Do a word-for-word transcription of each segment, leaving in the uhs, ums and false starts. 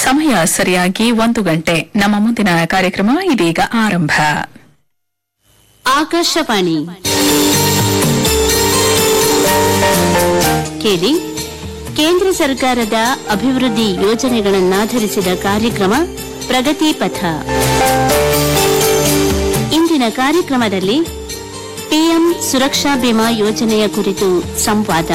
ಸಮಯ ಸರಿಯಾಗಿ ಒಂದು ಗಂಟೆ. ನಮ್ಮ ಮುಂದಿನ ಕಾರ್ಯಕ್ರಮ ಇದೀಗ ಆರಂಭ. ಆಕಾಶವಾಣಿ ಕೇಳಿ, ಕೇಂದ್ರ ಸರ್ಕಾರದ ಅಭಿವೃದ್ಧಿ ಯೋಜನೆಗಳನ್ನಾಧರಿಸಿದ ಕಾರ್ಯಕ್ರಮ ಪ್ರಗತಿ ಪಥ. ಇಂದಿನ ಕಾರ್ಯಕ್ರಮದಲ್ಲಿ ಪಿಎಂ ಸುರಕ್ಷಾ ಬಿಮಾ ಯೋಜನೆಯ ಕುರಿತು ಸಂವಾದ.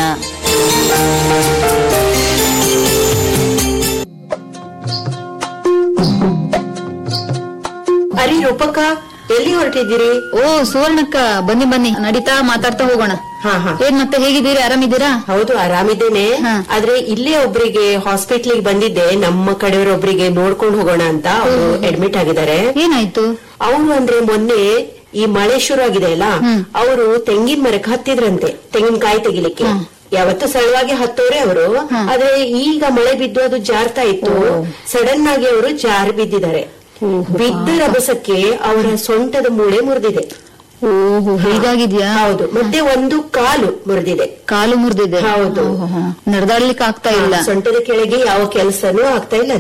ಅರಿ ರೂಪಕ, ಎಲ್ಲಿ ಹೊರಟಿದ್ದೀರಿ? ಓ ಸುವರ್ಣಕ್ಕ, ಬನ್ನಿ ಬನ್ನಿ, ನಡೀತಾ ಮಾತಾಡ್ತಾ ಹೋಗೋಣ. ಹಾ ಹಾ. ಏನ್ ಮತ್ತೆ, ಹೇಗಿದ್ದೀರಿ? ಆರಾಮಿದ್ದೀರಾ? ಹೌದು, ಆರಾಮಿದ್ದೇನೆ. ಹಾ. ಆದ್ರೆ ಇಲ್ಲೇ ಒಬ್ರಿಗೆ ಹಾಸ್ಪಿಟ್ಲಿಗೆ ಬಂದಿದ್ದೆ, ನಮ್ಮ ಕಡೆಯವರೊಬ್ರಿಗೆ ನೋಡ್ಕೊಂಡು ಹೋಗೋಣ ಅಂತ. ಅವರು ಅಡ್ಮಿಟ್ ಆಗಿದ್ದಾರೆ. ಏನಾಯ್ತು? ಅವರು ಅಂದ್ರೆ ಮೊನ್ನೆ ಈ ಮಳೆ ಶುರು ಆಗಿದೆ ಅಲ್ಲ, ಅವರು ತೆಂಗಿನ ಮರಕ್ಕೆ ಹತ್ತಿದ್ರಂತೆ, ತೆಂಗಿನಕಾಯಿ ತೆಗಿಲಿಕ್ಕೆ. ಯಾವತ್ತು ಸರಳವಾಗಿ ಹತ್ತೋರೆ ಅವರು. ಆದ್ರೆ ಈಗ ಮಳೆ ಬಿದ್ದು ಅದು ಜಾರ್ತಾ ಇತ್ತು. ಸಡನ್ ಆಗಿ ಅವರು ಜಾರಿ ಬಿದ್ದಿದ್ದಾರೆ. ಬಿದ್ದ ರಭಸಕ್ಕೆ ಅವರ ಸೊಂಟದ ಮೂಳೆ ಮುರಿದಿದೆ. ಓಹೋ, ಹೀಗಾಗಿದ್ಯಾ? ಹೌದು. ಮತ್ತೆ ಒಂದು ಕಾಲು ಮುರಿದಿದೆ. ಕಾಲು ಮುರಿದಿದೆ? ಹೌದು. ನಡೆದಾಡ್ಲಿಕ್ಕೆ ಆಗ್ತಾ ಇಲ್ಲ. ಸೊಂಟದ ಕೆಳಗೆ ಯಾವ ಕೆಲಸನೂ ಆಗ್ತಾ ಇಲ್ಲ.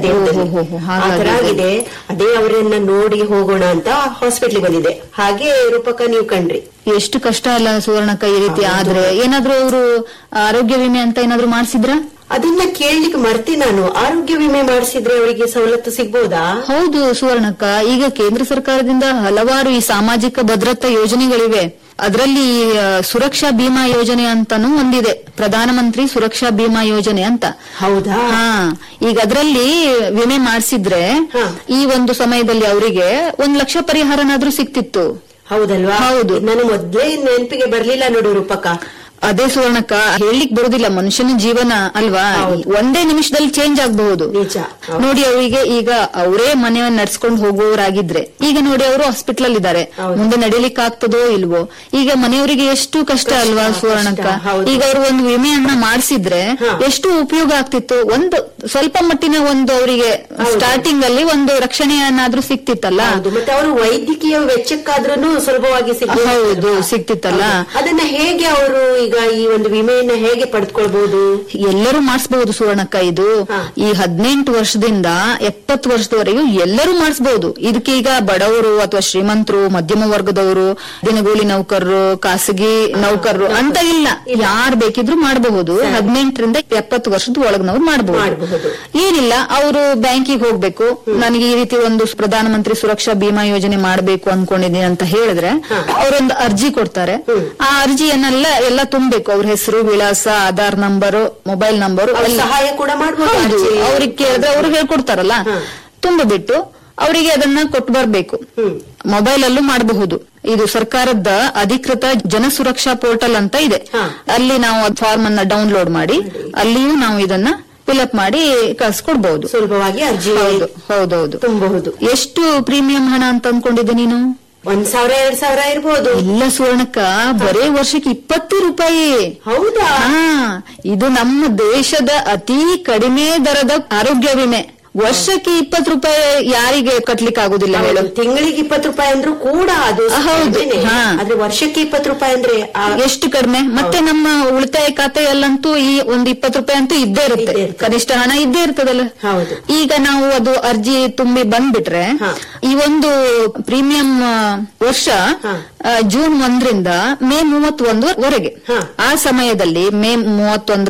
ಆತರ ಆಗಿದೆ. ಅದೇ ಅವರನ್ನ ನೋಡಿ ಹೋಗೋಣ ಅಂತ ಹಾಸ್ಪಿಟ್ಲಿಗೆ ಬಂದಿದೆ. ಹಾಗೆ ರೂಪಕ ನೀವು ಕಂಡ್ರಿ. ಎಷ್ಟು ಕಷ್ಟ ಅಲ್ಲ ಸುವರ್ಣಕ್ಕ ಈ ರೀತಿ ಆದ್ರೆ. ಏನಾದ್ರೂ ಅವರು ಆರೋಗ್ಯ ವಿಮೆ ಅಂತ ಏನಾದ್ರು ಮಾಡಿಸಿದ್ರ? ಅದನ್ನ ಕೇಳಲಿಕ್ಕೆ ಮರ್ತಿ ನಾನು. ಆರೋಗ್ಯ ವಿಮೆ ಮಾಡಿಸಿದ್ರೆ ಅವರಿಗೆ ಸವಲತ್ತು ಸಿಗ್ಬೋದಾ? ಹೌದು ಸುವರ್ಣಕ್ಕ, ಈಗ ಕೇಂದ್ರ ಸರ್ಕಾರದಿಂದ ಹಲವಾರು ಈ ಸಾಮಾಜಿಕ ಭದ್ರತಾ ಯೋಜನೆಗಳಿವೆ. ಅದರಲ್ಲಿ ಸುರಕ್ಷಾ ಬಿಮಾ ಯೋಜನೆ ಅಂತಾನೂ ಒಂದಿದೆ, ಪ್ರಧಾನಮಂತ್ರಿ ಸುರಕ್ಷಾ ಬಿಮಾ ಯೋಜನೆ ಅಂತ. ಹೌದಾ? ಹಾ, ಈಗ ಅದರಲ್ಲಿ ವಿಮೆ ಮಾಡಿಸಿದ್ರೆ ಈ ಒಂದು ಸಮಯದಲ್ಲಿ ಅವರಿಗೆ ಒಂದ್ ಲಕ್ಷ ಪರಿಹಾರನಾದ್ರೂ ಸಿಕ್ತಿತ್ತು. ಹೌದಲ್ವಾ? ಹೌದು. ನಾನು ಮೊದ್ಲೇ ನೆನಪಿಗೆ ಬರ್ಲಿಲ್ಲ ನೋಡು ರೂಪಕ. ಅದೇ ಸುವರ್ಣಕ್ಕ, ಹೇಳಲಿಕ್ ಬರುದಿಲ್ಲ, ಮನುಷ್ಯನ ಜೀವನ ಅಲ್ವಾ, ಒಂದೇ ನಿಮಿಷದಲ್ಲಿ ಚೇಂಜ್ ಆಗಬಹುದು. ನಿಜ. ನೋಡಿ, ಅವರಿಗೆ ಈಗ ಅವರೇ ಮನೆಯನ್ನ ನಡ್ಸ್ಕೊಂಡು ಹೋಗುವವರಾಗಿದ್ರೆ, ಈಗ ನೋಡಿ ಅವರು ಹಾಸ್ಪಿಟಲ್ ಅಲ್ಲಿ ಇದ್ದಾರೆ, ಮುಂದೆ ನಡೀಲಿಕ್ಕೆ ಆಗ್ತದೋ ಇಲ್ವೋ. ಈಗ ಮನೆಯವರಿಗೆ ಎಷ್ಟು ಕಷ್ಟ ಅಲ್ವಾ ಸುವರ್ಣಕ್ಕ. ಈಗ ಅವರು ಒಂದು ವಿಮೆಯನ್ನ ಮಾಡಿಸಿದ್ರೆ ಎಷ್ಟು ಉಪಯೋಗ ಆಗ್ತಿತ್ತು. ಒಂದು ಸ್ವಲ್ಪ ಮಟ್ಟಿನ ಒಂದು ಅವರಿಗೆ ಸ್ಟಾರ್ಟಿಂಗ್ ಅಲ್ಲಿ ಒಂದು ರಕ್ಷಣೆಯನ್ನಾದ್ರೂ ಸಿಕ್ತಿತ್ತಲ್ಲ. ಮತ್ತೆ ಅವರು ವೈದ್ಯಕೀಯ ವೆಚ್ಚಕ್ಕಾದ್ರೂ ಸುಲಭವಾಗಿ ಹೌದು ಸಿಕ್ತಿತ್ತಲ್ಲ. ಅದನ್ನ ಹೇಗೆ ಅವರು ಈಗ ಈ ಒಂದು ವಿಮೆಯನ್ನ ಹೇಗೆ ಪಡೆದುಕೊಳ್ಬಹುದು? ಎಲ್ಲರೂ ಮಾಡಿಸಬಹುದು ಸುವರ್ಣಕ್ಕ. ಇದು ಈ ಹದಿನೆಂಟು ವರ್ಷದಿಂದ ಎಪ್ಪತ್ತು ವರ್ಷದವರೆಗೂ ಎಲ್ಲರೂ ಮಾಡಿಸಬಹುದು. ಇದಕ್ಕೆ ಈಗ ಬಡವರು ಅಥವಾ ಶ್ರೀಮಂತರು, ಮಧ್ಯಮ ವರ್ಗದವರು, ದಿನಗೂಲಿ ನೌಕರರು, ಖಾಸಗಿ ನೌಕರರು ಅಂತ ಇಲ್ಲ, ಯಾರು ಬೇಕಿದ್ರು ಮಾಡಬಹುದು. ಹದಿನೆಂಟರಿಂದ ಎಪ್ಪತ್ತು ವರ್ಷದ ಒಳಗಿನವ್ರು ಮಾಡಬಹುದು. ಏನಿಲ್ಲ, ಅವರು ಬ್ಯಾಂಕಿಗೆ ಹೋಗ್ಬೇಕು, ನನಗೆ ಈ ರೀತಿ ಒಂದು ಪ್ರಧಾನಮಂತ್ರಿ ಸುರಕ್ಷಾ ಬಿಮಾ ಯೋಜನೆ ಮಾಡಬೇಕು ಅನ್ಕೊಂಡಿದ್ದೀನಿ ಅಂತ ಹೇಳಿದ್ರೆ ಅವರೊಂದು ಅರ್ಜಿ ಕೊಡ್ತಾರೆ. ಆ ಅರ್ಜಿಯನ್ನೆಲ್ಲ ಎಲ್ಲ ತುಂಬಬೇಕು, ಅವ್ರ ಹೆಸರು, ವಿಳಾಸ, ಆಧಾರ್ ನಂಬರ್, ಮೊಬೈಲ್ ನಂಬರ್, ಸಹಾಯ ಕೂಡ ಮಾಡಬಹುದು. ಅವ್ರಿಗೆ ಕೇಳಿದ್ರೆ ಅವ್ರು ಹೇಳ್ಕೊಡ್ತಾರಲ್ಲ, ತುಂಬಿಬಿಟ್ಟು ಅವರಿಗೆ ಅದನ್ನ ಕೊಟ್ಟು ಬರ್ಬೇಕು. ಮೊಬೈಲ್ ಅಲ್ಲೂ ಮಾಡಬಹುದು. ಇದು ಸರ್ಕಾರದ ಅಧಿಕೃತ ಜನ ಸುರಕ್ಷಾ ಪೋರ್ಟಲ್ ಅಂತ ಇದೆ. ಅಲ್ಲಿ ನಾವು ಫಾರ್ಮ್ ಅನ್ನ ಡೌನ್ಲೋಡ್ ಮಾಡಿ ಅಲ್ಲಿಯೂ ನಾವು ಇದನ್ನ ಫಿಲ್ಅಪ್ ಮಾಡಿ ಕಳ್ಸಿಕೊಡ್ಬಹುದು. ಸುಲಭವಾಗಿ ಅರ್ಜಿ ಹೌದೌದು ತುಂಬಬಹುದು. ಎಷ್ಟು ಪ್ರೀಮಿಯಂ ಹಣ ಅಂತ ಅನ್ಕೊಂಡಿದ್ದೆ ನೀನು? ಒಂದ್ ಸಾವಿರ ಎರಡ್ ಸಾವಿರ ಇರ್ಬೋದು. ಇಲ್ಲ ಸುವರ್ಣಕ್ಕ, ಬರೇ ವರ್ಷಕ್ಕೆ ಇಪ್ಪತ್ತು ರೂಪಾಯಿ. ಹೌದಾ? ಹಾ, ಇದು ನಮ್ಮ ದೇಶದ ಅತಿ ಕಡಿಮೆ ದರದ ಆರೋಗ್ಯ ವಿಮೆ. ವರ್ಷಕ್ಕೆ ಇಪ್ಪತ್ತು ರೂಪಾಯಿ ಯಾರಿಗೆ ಕಟ್ಲಿಕ್ಕೆ ಆಗುದಿಲ್ಲ ಹೇಳು? ತಿಂಗಳಿಗೆ ಇಪ್ಪತ್ತು ರೂಪಾಯಿ ಅಂದ್ರೂ ಕೂಡ ಅದು ಹೌದು. ಆದ್ರೆ ವರ್ಷಕ್ಕೆ ಇಪ್ಪತ್ತು ರೂಪಾಯಿ ಅಂದ್ರೆ ಎಷ್ಟು ಕಡಿಮೆ. ಮತ್ತೆ ನಮ್ಮ ಉಳಿತಾಯ ಖಾತೆಯಲ್ಲಂತೂ ಈ ಒಂದು ಇಪ್ಪತ್ತು ರೂಪಾಯಿ ಅಂತೂ ಇದ್ದೇ ಇರುತ್ತೆ, ಕನಿಷ್ಠ ಹಣ ಇದ್ದೇ ಇರ್ತದಲ್ಲ. ಈಗ ನಾವು ಅದು ಅರ್ಜಿ ತುಂಬಿ ಬಂದ್ಬಿಟ್ರೆ ಈ ಒಂದು ಪ್ರೀಮಿಯಂ ವರ್ಷ ಜೂನ್ ಒಂದರಿಂದ ಮೇ ಮೂವತ್ತೊಂದರವರೆಗೆ, ಆ ಸಮಯದಲ್ಲಿ ಮೇ ಮೂವತ್ತೊಂದರ